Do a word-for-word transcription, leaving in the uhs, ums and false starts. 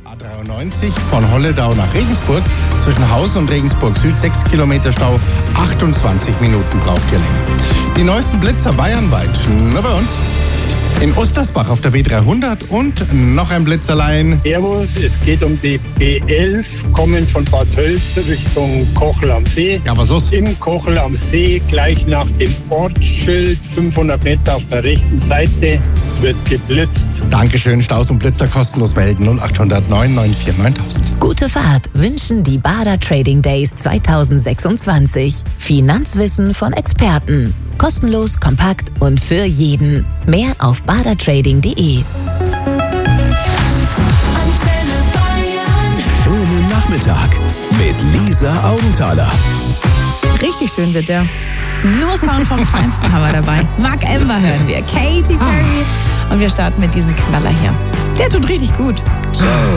A dreiundneunzig von Holledau nach Regensburg. Zwischen Hausen und Regensburg Süd sechs Kilometer Stau, achtundzwanzig Minuten braucht ihr länger. Die neuesten Blitzer bayernweit, nur bei uns. In Ostersbach auf der B dreihundert und noch ein Blitzerlein. Servus, es geht um die B elf, kommen von Bad Tölz Richtung Kochel am See. Ja, was ist? Im Kochel am See, gleich nach dem Ortsschild, fünfhundert Meter auf der rechten Seite, wird geblitzt. Dankeschön, Staus und Blitzer kostenlos melden null acht null neun neun vier neuntausend. Gute Fahrt wünschen die Bader Trading Days zweitausendsechsundzwanzig. Finanzwissen von Experten. Kostenlos, kompakt und für jeden. Mehr auf bader trading punkt de. Schönen Nachmittag mit Lisa Augenthaler. Richtig schön wird der. Nur Sound vom Feinsten haben wir dabei. Mark Ember hören wir, Katy Perry. Und wir starten mit diesem Knaller hier. Der tut richtig gut.